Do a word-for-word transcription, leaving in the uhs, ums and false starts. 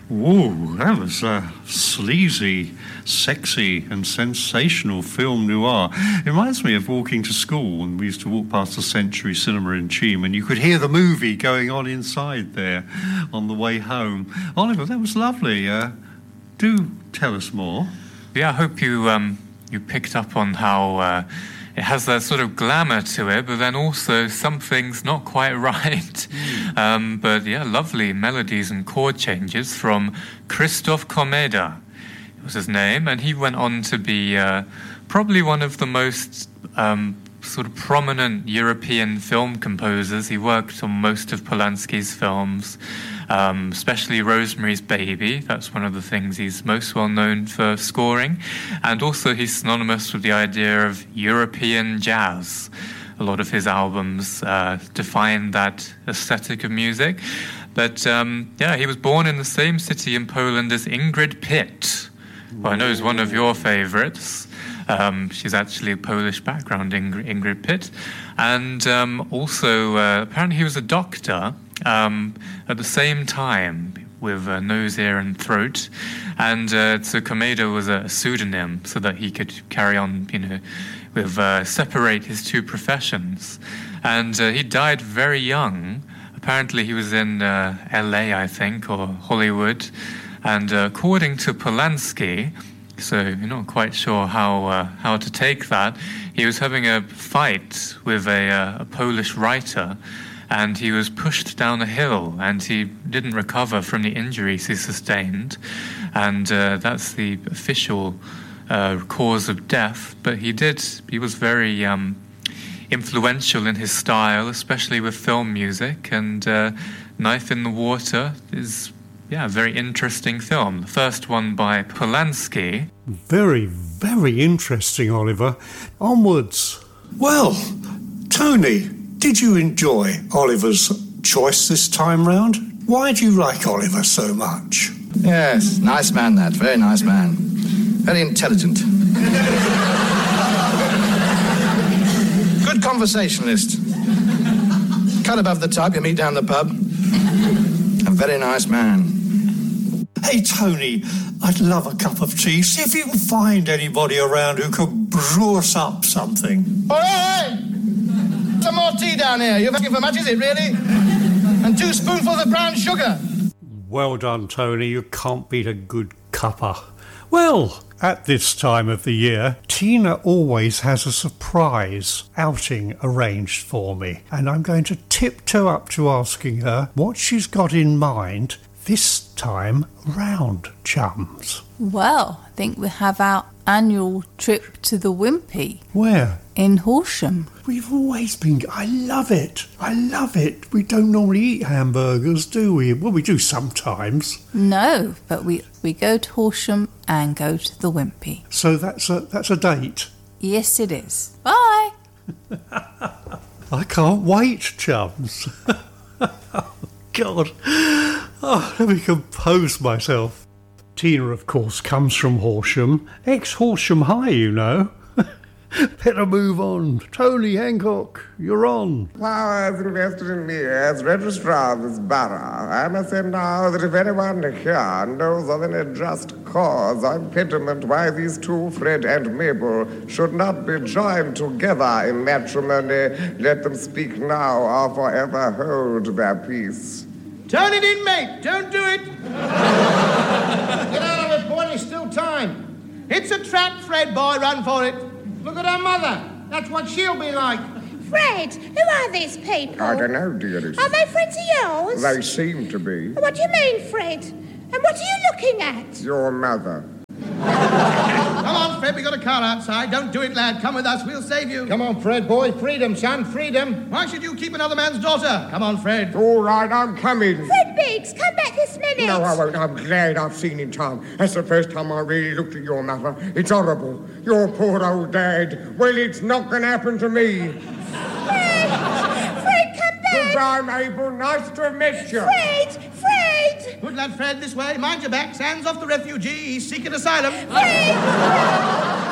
Whoa, that was a sleazy, sexy and sensational film noir. It reminds me of walking to school, and we used to walk past the Century Cinema in Cheam, and you could hear the movie going on inside there on the way home. Oliver, that was lovely. Uh, do tell us more. Yeah, I hope you um, you picked up on how uh, it has that sort of glamour to it, but then also something's not quite right. Mm. Um, but yeah, lovely melodies and chord changes from Christoph Komeda, was his name, and he went on to be uh, probably one of the most um, sort of prominent European film composers. He worked on most of Polanski's films, um, especially Rosemary's Baby. That's one of the things he's most well known for scoring. And also he's synonymous with the idea of European jazz. A lot of his albums uh, define that aesthetic of music. But um, yeah, he was born in the same city in Poland as Ingrid Pitt, who I know is one of your favorites. Um, she's actually a Polish background, Ingrid, Ingrid Pitt. And um, also, uh, apparently he was a doctor um, at the same time with uh, nose, ear and throat. And uh, so Komeda was a pseudonym so that he could carry on, you know, with uh, separate his two professions. And uh, he died very young. Apparently he was in uh, L A, I think, or Hollywood. And uh, according to Polanski, so you're not quite sure how uh, how to take that, he was having a fight with a, uh, a Polish writer, and he was pushed down a hill, and he didn't recover from the injuries he sustained, and uh, that's the official uh, cause of death. But he did, he was very um, influential in his style, especially with film music, and uh, Knife in the Water is... yeah, a very interesting film. The first one by Polanski. Very, very interesting, Oliver. Onwards. Well, Tony, did you enjoy Oliver's choice this time round? Why do you like Oliver so much? Yes, nice man that, very nice man. Very intelligent. Good conversationalist. Cut above the top, you meet down the pub. A very nice man. Hey, Tony, I'd love a cup of tea. See if you can find anybody around who could brew us up something. All right! Some more tea down here. You're asking for much, is it, really? And two spoonfuls of brown sugar. Well done, Tony. You can't beat a good cuppa. Well, at this time of the year, Tina always has a surprise outing arranged for me. And I'm going to tiptoe up to asking her what she's got in mind this time round, chums. Well, I think we have our annual trip to the Wimpy. Where? In Horsham. We've always been... I love it. I love it. We don't normally eat hamburgers, do we? Well, we do sometimes. No, but we, we go to Horsham and go to the Wimpy. So that's a, that's a date? Yes, it is. Bye. I can't wait, chums. God. Oh, let me compose myself. Tina, of course, comes from Horsham. Ex-Horsham High, you know. Better move on. Tony Hancock, you're on. Powers invested in me as registrar of this borough. I must say now that if anyone here knows of any just cause or impediment why these two, Fred and Mabel, should not be joined together in matrimony, let them speak now or forever hold their peace. Turn it in, mate. Don't do it. Get out of it, boy. There's still time. It's a trap, Fred, boy. Run for it. Look at her mother. That's what she'll be like. Fred, who are these people? I don't know, dearest. Are they friends of yours? They seem to be. What do you mean, Fred? And what are you looking at? Your mother. Come on, Fred, we got a car outside. Don't do it, lad. Come with us, we'll save you. Come on, Fred, boy. Freedom, son, freedom. Why should you keep another man's daughter? Come on, Fred. All right, I'm coming. Fred Biggs, come back this minute. No, I won't. I'm glad I've seen in time. That's the first time I really looked at your mother. It's horrible. Your poor old dad. Well, it's not going to happen to me. Fred! Fred, come back! Goodbye, Mabel. Nice to have met you. Fred! Fred! Good lad, Fred, this way. Mind your back. Hands off the refugee. He's seeking asylum. Fred!